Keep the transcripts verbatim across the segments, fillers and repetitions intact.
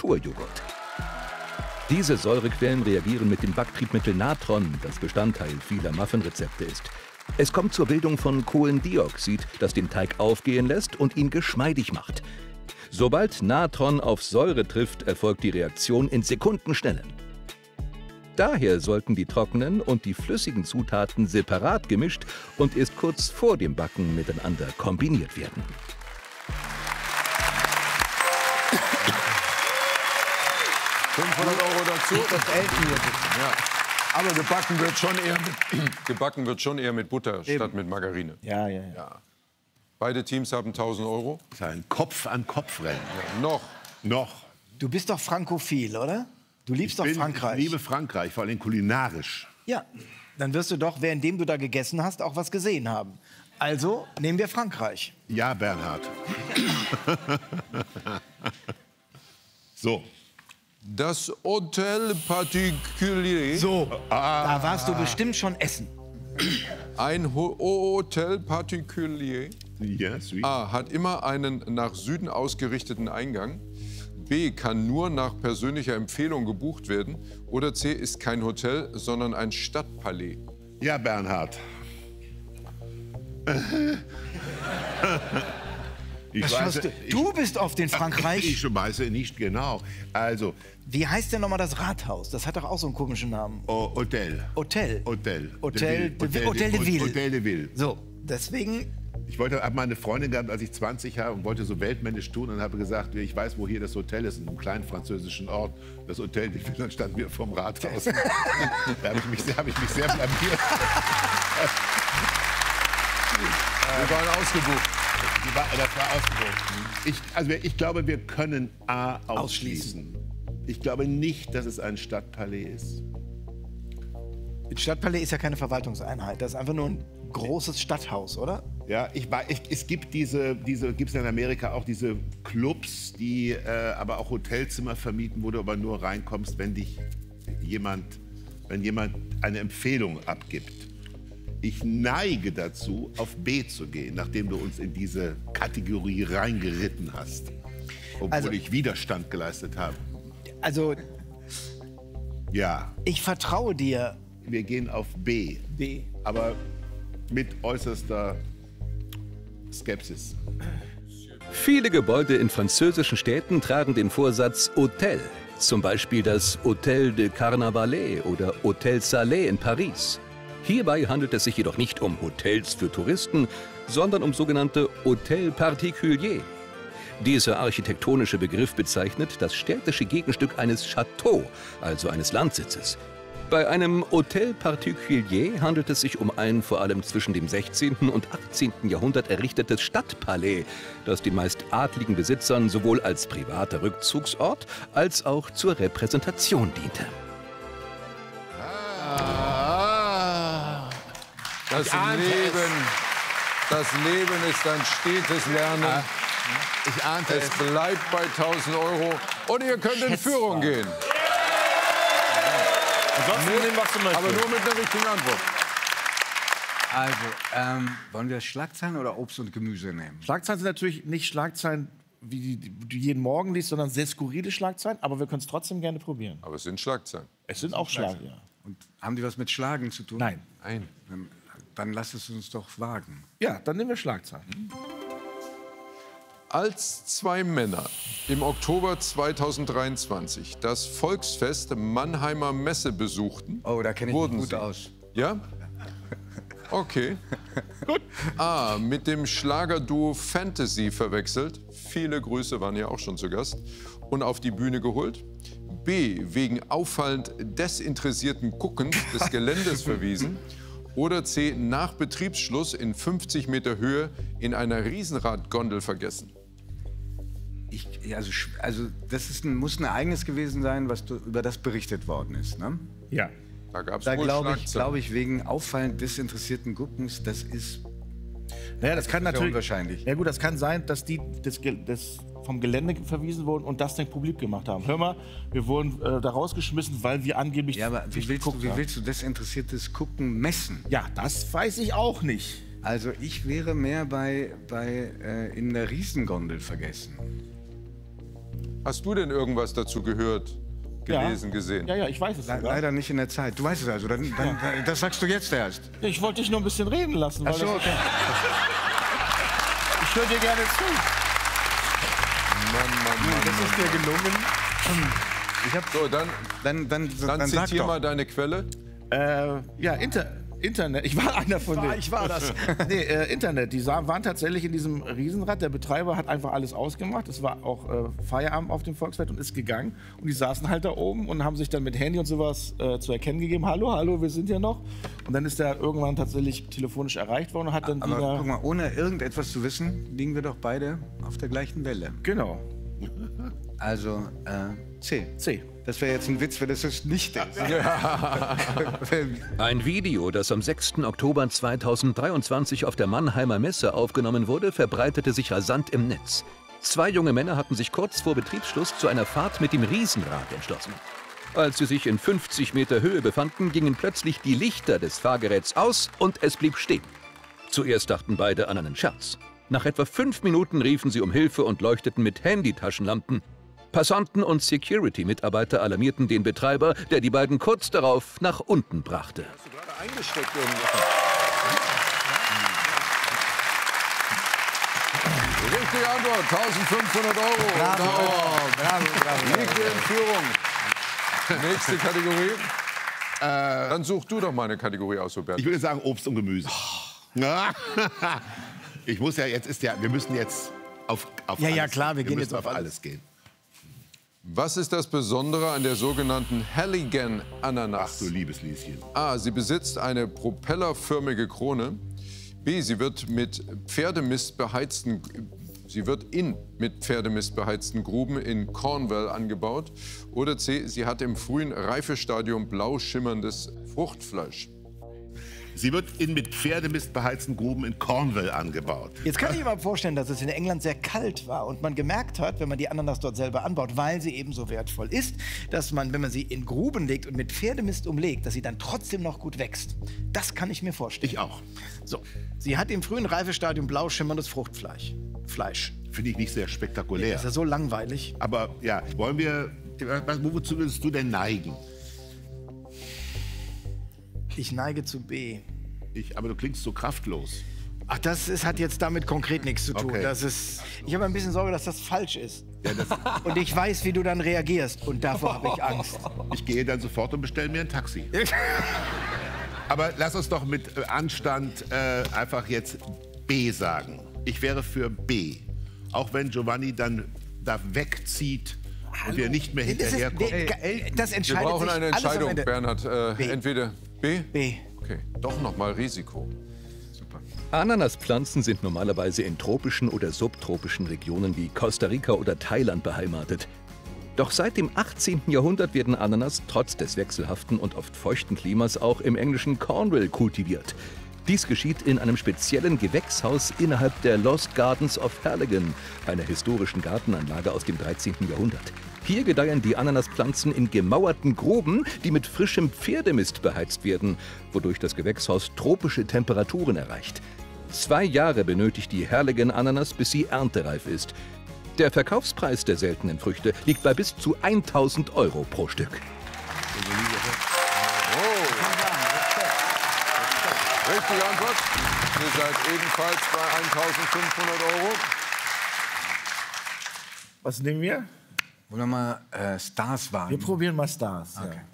Naturjoghurt. Diese Säurequellen reagieren mit dem Backtriebmittel Natron, das Bestandteil vieler Muffinrezepte ist. Es kommt zur Bildung von Kohlendioxid, das den Teig aufgehen lässt und ihn geschmeidig macht. Sobald Natron auf Säure trifft, erfolgt die Reaktion in Sekundenschnelle. Daher sollten die trockenen und die flüssigen Zutaten separat gemischt und erst kurz vor dem Backen miteinander kombiniert werden. fünfhundert Euro dazu. Das Elfen hier bitte. Ja. Aber gebacken wird schon eher mit, gebacken wird schon eher mit Butter Eben. statt mit Margarine. Ja, ja, ja, ja. Beide Teams haben tausend Euro. Das ist ein Kopf-an-Kopf-Rennen. Ja, noch. Noch. Du bist doch frankophil, oder? Du liebst ich doch bin, Frankreich. Ich liebe Frankreich, vor allem kulinarisch. Ja, dann wirst du doch, währenddem du da gegessen hast, auch was gesehen haben. Also nehmen wir Frankreich. Ja, Bernhard. So. Das Hotel Particulier. So, ah. da warst du bestimmt schon essen. Ein Ho Hotel Particulier. Yes, oui. A. Hat immer einen nach Süden ausgerichteten Eingang. B. Kann nur nach persönlicher Empfehlung gebucht werden. Oder C. Ist kein Hotel, sondern ein Stadtpalais. Ja, Bernhard. Ich weiß, du? ich, du bist oft in Frankreich. Ich weiß nicht genau. Also. Wie heißt denn nochmal das Rathaus? Das hat doch auch so einen komischen Namen. Oh, Hotel. Hotel. Hotel. Hotel de Ville. Hotel de Ville. Hotel de Ville. So, deswegen. Ich wollte, habe mal eine Freundin gehabt, als ich zwanzig war und wollte so weltmännisch tun und habe gesagt, ich weiß, wo hier das Hotel ist, in einem kleinen französischen Ort. Das Hotel de Ville, dann standen wir vom Rathaus. Da habe ich, mich sehr, hab ich mich sehr blamiert. Wir waren ausgebucht. Die war, das war ausgebucht. Ich, also ich glaube, wir können A ausschließen. Ich glaube nicht, dass es ein Stadtpalais ist. Ein Stadtpalais ist ja keine Verwaltungseinheit. Das ist einfach nur ein großes Stadthaus, oder? Ja, ich, ich, es gibt diese, diese gibt es in Amerika auch diese Clubs, die äh, aber auch Hotelzimmer vermieten, wo du aber nur reinkommst, wenn dich jemand, wenn jemand eine Empfehlung abgibt. Ich neige dazu, auf B zu gehen, nachdem du uns in diese Kategorie reingeritten hast, obwohl also, ich Widerstand geleistet habe. Also, ja. Ich vertraue dir. Wir gehen auf B. B. Aber mit äußerster Skepsis. Viele Gebäude in französischen Städten tragen den Vorsatz Hotel. Zum Beispiel das Hotel de Carnavalet oder Hotel Salé in Paris. Hierbei handelt es sich jedoch nicht um Hotels für Touristen, sondern um sogenannte Hotel Particulier. Dieser architektonische Begriff bezeichnet das städtische Gegenstück eines Château, also eines Landsitzes. Bei einem Hotel Particulier handelt es sich um ein vor allem zwischen dem sechzehnten und achtzehnten Jahrhundert errichtetes Stadtpalais, das den meist adligen Besitzern sowohl als privater Rückzugsort als auch zur Repräsentation diente. Ah, das Leben, das Leben ist ein stetes Lernen. Ich ahnte es. Es bleibt bei tausend Euro und ihr könnt in Führung gehen. Mit, was du aber nur mit einer richtigen Antwort. Also, ähm, wollen wir Schlagzeilen oder Obst und Gemüse nehmen? Schlagzeilen sind natürlich nicht Schlagzeilen, wie die, die du jeden Morgen liest, sondern sehr skurrile Schlagzeilen. Aber wir können es trotzdem gerne probieren. Aber es sind Schlagzeilen. Es sind auch Schlagzeilen, ja. Und haben die was mit Schlagen zu tun? Nein. Nein. Dann, dann lass es uns doch wagen. Ja, dann nehmen wir Schlagzeilen. Als zwei Männer im Oktober zweitausenddreiundzwanzig das Volksfest Mannheimer Messe besuchten, oh, da kenne ich mich gut sie, aus. Ja? Okay. Gut. A. Mit dem Schlagerduo Fantasy verwechselt. Viele Grüße, waren ja auch schon zu Gast. Und auf die Bühne geholt. B. Wegen auffallend desinteressierten Guckens des Geländes verwiesen. Oder C. Nach Betriebsschluss in fünfzig Meter Höhe in einer Riesenradgondel vergessen. Ich, also, also das ist ein, muss ein Ereignis gewesen sein, was du, über das berichtet worden ist, ne? Ja. Da gab es da wohl glaube ich, glaub ich, wegen auffallend desinteressierten Guckens, das ist naja, das kann natürlich unwahrscheinlich. Ja gut, das kann sein, dass die das, das vom Gelände verwiesen wurden und das dann publik gemacht haben. Hör mal, wir wurden äh, da rausgeschmissen, weil wir angeblich... Ja, aber wie willst, du, wie willst du desinteressiertes Gucken messen? Ja, das weiß ich auch nicht. Also ich wäre mehr bei, bei äh, in der Riesengondel vergessen. Hast du denn irgendwas dazu gehört, gelesen, ja. gesehen? Ja, ja, ich weiß es Le sogar. leider nicht in der Zeit. Du weißt es also, dann, dann, das sagst du jetzt erst. Ich wollte dich nur ein bisschen reden lassen. Weil Ach so, das- okay. Ich höre dir gerne zu. Mann, Mann, Mann, Das Mann, ist dir gelungen. Ich hab, So, dann, dann, dann, dann, dann sag zitier doch. mal deine Quelle. Äh, ja, Inter Internet. Ich war einer von denen. Ich war das. Nee, äh, Internet. Die sah, waren tatsächlich in diesem Riesenrad. Der Betreiber hat einfach alles ausgemacht. Es war auch äh, Feierabend auf dem Volksfest und ist gegangen. Und die saßen halt da oben und haben sich dann mit Handy und sowas äh, zu erkennen gegeben. Hallo, hallo, wir sind ja noch. Und dann ist er irgendwann tatsächlich telefonisch erreicht worden und hat dann Aber wieder... guck mal, ohne irgendetwas zu wissen, liegen wir doch beide auf der gleichen Welle. Genau. Also äh, C. C. Das wäre jetzt ein Witz, wenn das es nicht ist. Ein Video, das am sechsten Oktober zweitausenddreiundzwanzig auf der Mannheimer Messe aufgenommen wurde, verbreitete sich rasant im Netz. Zwei junge Männer hatten sich kurz vor Betriebsschluss zu einer Fahrt mit dem Riesenrad entschlossen. Als sie sich in fünfzig Meter Höhe befanden, gingen plötzlich die Lichter des Fahrgeräts aus und es blieb stehen. Zuerst dachten beide an einen Scherz. Nach etwa fünf Minuten riefen sie um Hilfe und leuchteten mit Handytaschenlampen. Passanten und Security-Mitarbeiter alarmierten den Betreiber, der die beiden kurz darauf nach unten brachte. Richtige Antwort, eintausendfünfhundert Euro. Bravo, Und bravo, bravo. damit liegt ihr in Führung. Nächste Kategorie. Dann such du doch mal eine Kategorie aus, Robert. Ich würde sagen Obst und Gemüse. Ich muss ja, jetzt ist ja, wir müssen jetzt auf, auf Ja, alles ja, klar, wir gehen müssen jetzt auf auf alles. alles gehen. Was ist das Besondere an der sogenannten Halligan-Ananas? Ach du liebes Lieschen. A. Sie besitzt eine propellerförmige Krone. B. Sie wird mit Pferdemist beheizten, sie wird in mit Pferdemist beheizten Gruben in Cornwall angebaut. Oder C. Sie hat im frühen Reifestadium blau schimmerndes Fruchtfleisch. Sie wird in mit Pferdemist beheizten Gruben in Cornwall angebaut. Jetzt kann ich mir mal vorstellen, dass es in England sehr kalt war und man gemerkt hat, wenn man die Ananas dort selber anbaut, weil sie eben so wertvoll ist, dass man, wenn man sie in Gruben legt und mit Pferdemist umlegt, dass sie dann trotzdem noch gut wächst. Das kann ich mir vorstellen. Ich auch. So, sie hat im frühen Reifestadium blau schimmerndes Fruchtfleisch. Fleisch. Finde ich nicht sehr spektakulär. Das ist ja so langweilig. Aber ja, wollen wir, was, wozu würdest du denn neigen? Ich neige zu B. Ich, aber du klingst so kraftlos. Ach, das ist, hat jetzt damit konkret nichts zu tun. Okay. Das ist, ich habe ein bisschen Sorge, dass das falsch ist. Und ich weiß, wie du dann reagierst. Und davor habe ich Angst. Ich gehe dann sofort und bestelle mir ein Taxi. Aber lass uns doch mit äh, Anstand äh, einfach jetzt B sagen. Ich wäre für B. Auch wenn Giovanni dann da wegzieht und wir nicht mehr Das ist- hinterherkommen. nee, Das Wir entscheidet brauchen sich eine alles am Entscheidung, Ende. Bernhard. Äh, B. Entweder B? B. Okay, doch noch mal Risiko. Ananaspflanzen sind normalerweise in tropischen oder subtropischen Regionen wie Costa Rica oder Thailand beheimatet. Doch seit dem achtzehnten Jahrhundert werden Ananas trotz des wechselhaften und oft feuchten Klimas auch im englischen Cornwall kultiviert. Dies geschieht in einem speziellen Gewächshaus innerhalb der Lost Gardens of Halligan, einer historischen Gartenanlage aus dem dreizehnten Jahrhundert. Hier gedeihen die Ananaspflanzen in gemauerten Gruben, die mit frischem Pferdemist beheizt werden, wodurch das Gewächshaus tropische Temperaturen erreicht. Zwei Jahre benötigt die Halligan-Ananas, bis sie erntereif ist. Der Verkaufspreis der seltenen Früchte liegt bei bis zu tausend Euro pro Stück. Richtige Antwort. Ihr seid ebenfalls bei eintausendfünfhundert Euro. Was nehmen wir? Wollen wir mal äh, Stars Wir wagen? probieren mal Stars. Ja. Okay.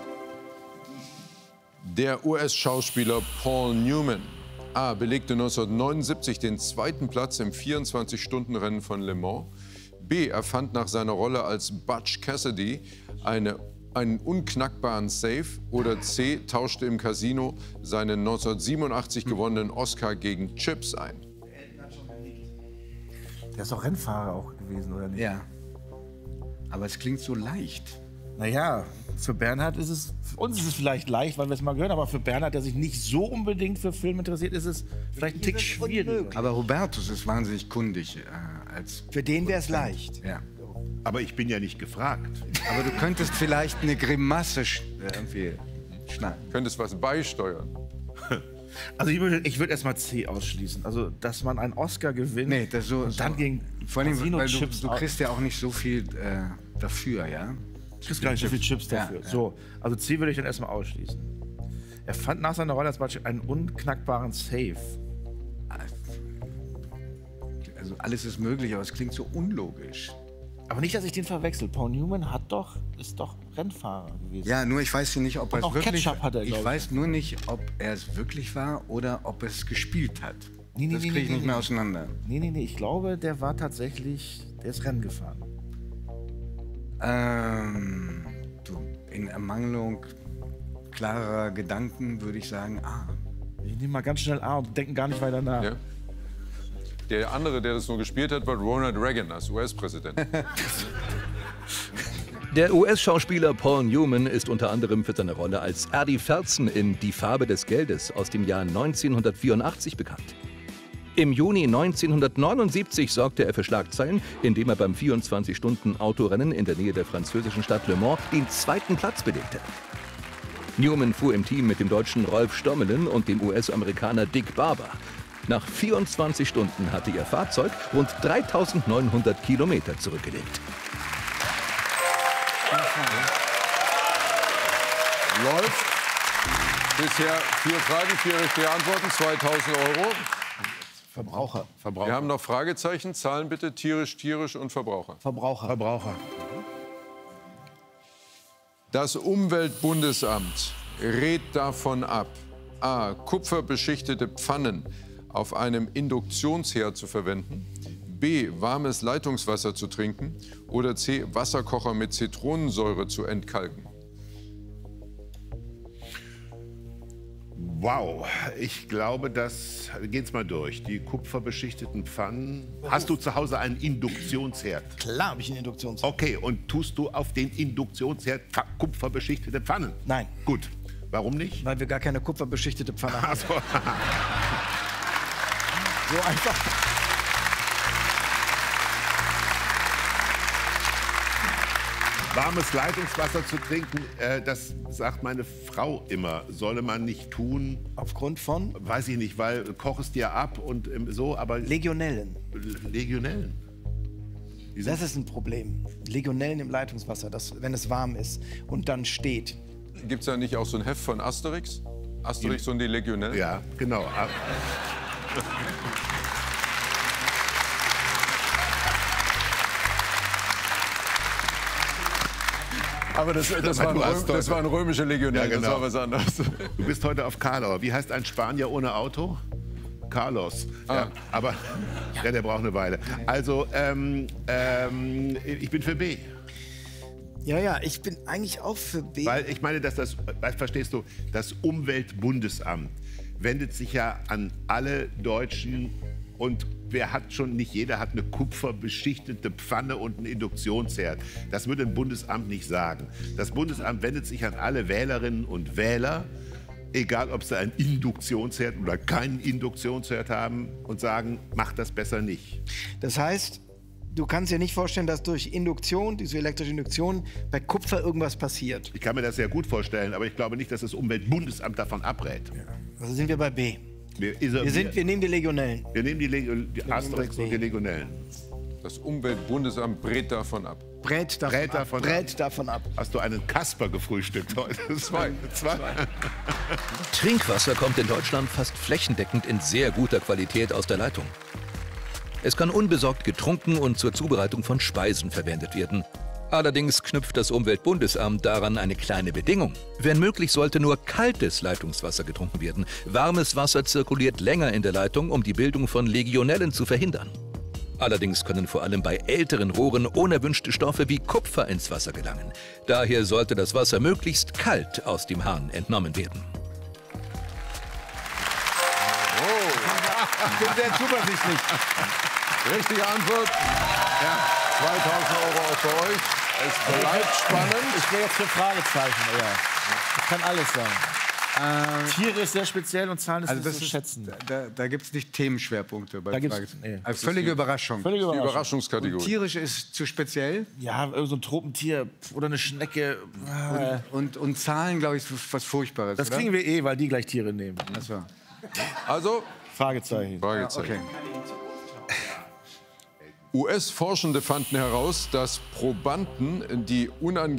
Der U S-Schauspieler Paul Newman A. belegte neunzehnhundertneunundsiebzig den zweiten Platz im vierundzwanzig-Stunden-Rennen von Le Mans. B. erfand nach seiner Rolle als Butch Cassidy eine, einen unknackbaren Safe. Oder C. tauschte im Casino seinen neunzehnhundertsiebenundachtzig gewonnenen Oscar gegen Chips ein. Der ist doch Rennfahrer auch gewesen, oder nicht? Ja. Aber es klingt so leicht. Naja, für Bernhard ist es, für uns ist es vielleicht leicht, weil wir es mal gehört haben, aber für Bernhard, der sich nicht so unbedingt für Film interessiert, ist es vielleicht ein Tick schwierig. Aber Robertus ist wahnsinnig kundig. Äh, als, Für den wäre es leicht. ja. Aber ich bin ja nicht gefragt. Aber du könntest vielleicht eine Grimasse sch äh, irgendwie schneiden. Könntest was beisteuern. Also ich würde ich würd erstmal C ausschließen. Also, dass man einen Oscar gewinnt Nee, das so, und dann so, gegen vor allem, weil du, Casino-Chips du kriegst ja auch nicht so viel äh, dafür, ja? Du kriegst gar nicht so viel Chips dafür. Ja, ja. So, also C würde ich dann erstmal ausschließen. Er fand nach seiner Rolle als Beispiel einen unknackbaren Safe. Also alles ist möglich, aber es klingt so unlogisch. Aber nicht, dass ich den verwechsel. Paul Newman hat doch, ist doch Rennfahrer gewesen. Ja, nur ich weiß nicht, ob er Und es auch wirklich Ketchup hat er, Ich glaub ich. weiß nur nicht, ob er es wirklich war oder ob er es gespielt hat. Nee, nee, das nee, kriege ich nee, nicht mehr nee. auseinander. Nee, nee, nee, ich glaube, der war tatsächlich, der ist Rennen gefahren. Ähm, du, in Ermangelung klarer Gedanken würde ich sagen, ah, Ich nehme mal ganz schnell A und denken gar nicht weiter nach. Ja. Der andere, der das nur gespielt hat, war Ronald Reagan als U S-Präsident. Der U S-Schauspieler Paul Newman ist unter anderem für seine Rolle als Eddie Felson in Die Farbe des Geldes aus dem Jahr neunzehnhundertvierundachtzig bekannt. Im Juni neunzehnhundertneunundsiebzig sorgte er für Schlagzeilen, indem er beim vierundzwanzig-Stunden-Autorennen in der Nähe der französischen Stadt Le Mans den zweiten Platz belegte. Newman fuhr im Team mit dem Deutschen Rolf Stommelen und dem U S-Amerikaner Dick Barber. Nach vierundzwanzig Stunden hatte ihr Fahrzeug rund dreitausendneunhundert Kilometer zurückgelegt. Läuft. Bisher vier Fragen, vier richtige Antworten, zweitausend Euro. Verbraucher. Wir haben noch Fragezeichen. Zahlen bitte. Tierisch, tierisch und Verbraucher. Verbraucher. Verbraucher. Das Umweltbundesamt rät davon ab, a. kupferbeschichtete Pfannen auf einem Induktionsherd zu verwenden, b. warmes Leitungswasser zu trinken oder c. Wasserkocher mit Zitronensäure zu entkalken. Wow, ich glaube, das. Geht's mal durch. Die kupferbeschichteten Pfannen. Hast du zu Hause einen Induktionsherd? Klar habe ich einen Induktionsherd. Okay, und tust du auf den Induktionsherd fa- kupferbeschichtete Pfannen? Nein. Gut. Warum nicht? Weil wir gar keine kupferbeschichtete Pfanne haben. Ach so. So einfach. Warmes Leitungswasser zu trinken, äh, das sagt meine Frau immer, solle man nicht tun. Aufgrund von Weiß ich nicht, weil koch es dir ab und ähm, so, aber Legionellen. Legionellen. Die sind Das ist ein Problem. Legionellen im Leitungswasser, das, wenn es warm ist und dann steht. Gibt es da nicht auch so ein Heft von Asterix? Asterix und die Legionellen? Ja, genau. Ab- Aber das, das, waren, Du hast Röm, doch- das waren römische Legionellen, Ja, genau. das war was anderes. Du bist heute auf Karlauer. Wie heißt ein Spanier ohne Auto? Carlos. Ja, aber ja, der braucht eine Weile. Also, ähm, ähm, ich bin für B. Ja, ja, ich bin eigentlich auch für B. Weil ich meine, dass das, weißt, verstehst du, das Umweltbundesamt wendet sich ja an alle Deutschen und wer hat schon, nicht jeder hat eine kupferbeschichtete Pfanne und einen Induktionsherd. Das würde ein Bundesamt nicht sagen. Das Bundesamt wendet sich an alle Wählerinnen und Wähler, egal ob sie einen Induktionsherd oder keinen Induktionsherd haben und sagen, macht das besser nicht. Das heißt, du kannst dir nicht vorstellen, dass durch Induktion, diese elektrische Induktion, bei Kupfer irgendwas passiert. Ich kann mir das sehr gut vorstellen, aber ich glaube nicht, dass das Umweltbundesamt davon abrät. Also sind wir bei B. Wir, ist er- Wir, sind, wir nehmen die Legionellen. wir nehmen die, Lego, die Asterix B. und die Legionellen. Das Umweltbundesamt brät davon ab. Brät davon, Brät ab. davon ab. Brät davon ab. Hast du einen Kasper gefrühstückt heute? Zwei. Zwei. Trinkwasser kommt in Deutschland fast flächendeckend in sehr guter Qualität aus der Leitung. Es kann unbesorgt getrunken und zur Zubereitung von Speisen verwendet werden. Allerdings knüpft das Umweltbundesamt daran eine kleine Bedingung. Wenn möglich, sollte nur kaltes Leitungswasser getrunken werden. Warmes Wasser zirkuliert länger in der Leitung, um die Bildung von Legionellen zu verhindern. Allerdings können vor allem bei älteren Rohren unerwünschte Stoffe wie Kupfer ins Wasser gelangen. Daher sollte das Wasser möglichst kalt aus dem Hahn entnommen werden. Ich bin sehr zuversichtlich. Richtige Antwort. Ja, zweitausend Euro auch für euch. Es bleibt spannend. Ich wäre jetzt für Fragezeichen, ja. Das kann alles sein. Tiere ist sehr speziell und Zahlen ist Also nicht das zu ist, schätzen. da da gibt es nicht Themenschwerpunkte bei Da gibt's- Fragezeichen. nee. Also völlige Überraschung. Völlige Die Überraschung. Überraschungskategorie. Tierisch ist zu speziell Ja, irgend so ein Tropentier oder eine Schnecke. Ah, und, und Zahlen, glaube ich, ist was Furchtbares. Das oder? kriegen wir eh, weil die gleich Tiere nehmen. Ach so. Also, Fragezeichen. Fragezeichen. U S-Forschende fanden heraus, dass Probanden, die unangenehm